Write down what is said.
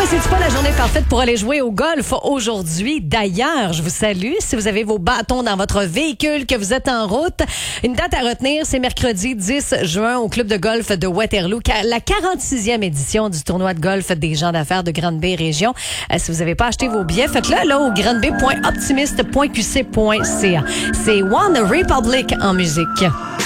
c'est pas la journée parfaite pour aller jouer au golf aujourd'hui. D'ailleurs, je vous salue. Si vous avez vos bâtons dans votre véhicule, que vous êtes en route, une date à retenir, c'est mercredi 10 juin au club de golf de Waterloo, la 46e édition du tournoi de golf des gens d'affaires de Grande-Bay Région. Si vous n'avez pas acheté vos billets, faites-le là au grandebay.optimiste.qc.ca. C'est One Republic en musique.